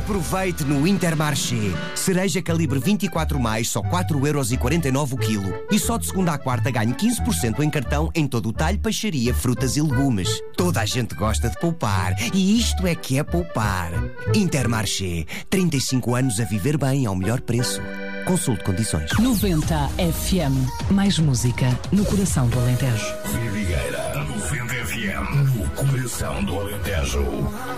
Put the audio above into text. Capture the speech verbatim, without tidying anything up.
Aproveite no Intermarché. Cereja calibre vinte e quatro mais, só quatro euros e quarenta e nove o quilo. E só de segunda à quarta ganhe quinze por cento em cartão em todo o talho, peixaria, frutas e legumes. Toda a gente gosta de poupar. E isto é que é poupar. Intermarché. trinta e cinco anos a viver bem ao melhor preço. Consulte condições. noventa F M. Mais música no coração do Alentejo. Vidigueira. noventa F M. No coração do Alentejo.